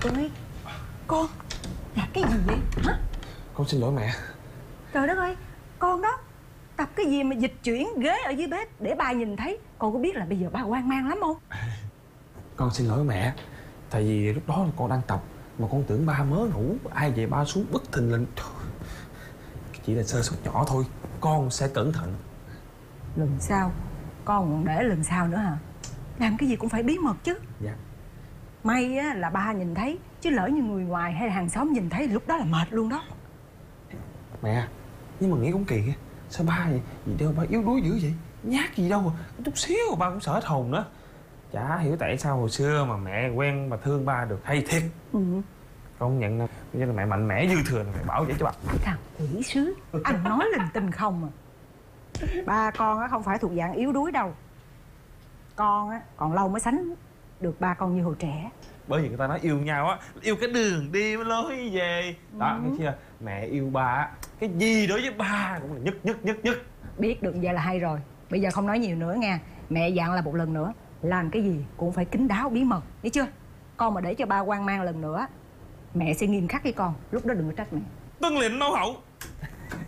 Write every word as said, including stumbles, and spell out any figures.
ơi, con làm cái gì vậy hả? Con xin lỗi mẹ. Trời đất ơi, con đó tập cái gì mà dịch chuyển ghế ở dưới bếp để ba nhìn thấy. Con có biết là bây giờ ba hoang mang lắm không? Con xin lỗi mẹ. Tại vì lúc đó con đang tập mà con tưởng ba mới ngủ, ai về ba xuống bất thình lình. Chỉ là sơ suất nhỏ thôi, con sẽ cẩn thận. Lần sau con còn để lần sau nữa hả? Làm cái gì cũng phải bí mật chứ. Dạ. May á là ba nhìn thấy, chứ lỡ như người ngoài hay là hàng xóm nhìn thấy lúc đó là mệt luôn đó. Mẹ, nhưng mà nghĩ cũng kỳ á. Sao ba vậy? Gì đâu ba yếu đuối dữ vậy? Nhát gì đâu mà chút xíu mà ba cũng sợ hết hồn nữa. Chả hiểu tại sao hồi xưa mà mẹ quen mà thương ba được hay thiệt. Ừ. Công nhận là, là mẹ mạnh mẽ dư thừa là mẹ bảo vậy cho ba. Thằng quỷ sứ, anh nói linh tinh không à. Ba con á không phải thuộc dạng yếu đuối đâu. Con á còn lâu mới sánh được ba con như hồi trẻ. Bởi vì người ta nói yêu nhau á, yêu cái đường đi mới lối về. Đó, Ừ. nghe chưa? Mẹ yêu ba á, cái gì đối với ba cũng là nhất nhất nhất nhất. Biết được vậy là hay rồi. Bây giờ không nói nhiều nữa nha. Mẹ dặn là một lần nữa, làm cái gì cũng phải kín đáo bí mật, biết chưa? Con mà để cho ba hoang mang lần nữa, mẹ sẽ nghiêm khắc với con. Lúc đó đừng có trách mẹ. Tuân lệnh mẫu hậu.